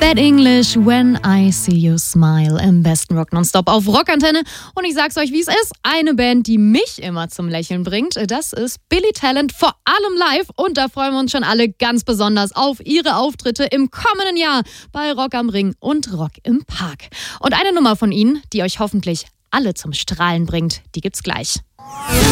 Bad English, When I See You Smile im besten Rock Nonstop auf Rockantenne. Und ich sag's euch, wie es ist. Eine Band, die mich immer zum Lächeln bringt, das ist Billy Talent, vor allem live. Und da freuen wir uns schon alle ganz besonders auf ihre Auftritte im kommenden Jahr bei Rock am Ring und Rock im Park. Und eine Nummer von ihnen, die euch hoffentlich alle zum Strahlen bringt, die gibt's gleich.